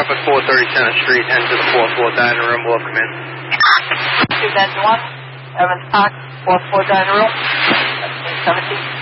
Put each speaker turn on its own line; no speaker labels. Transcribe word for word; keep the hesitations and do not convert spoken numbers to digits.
up at four thirty Center Street, enter the fourth floor dining room. Welcome in.
two nine one, Evans Park, fourth floor dining room, seventeen.